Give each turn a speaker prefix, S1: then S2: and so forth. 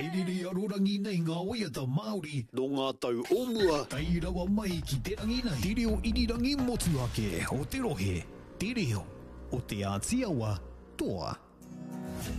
S1: Riri arorangi nei ngā waiata Māori.
S2: No ngā tau omua.
S1: Tai rawa mai ki te rangi nei. Te reo irirangi motu ake o te rohe. Te reo o te Ātiawa toa.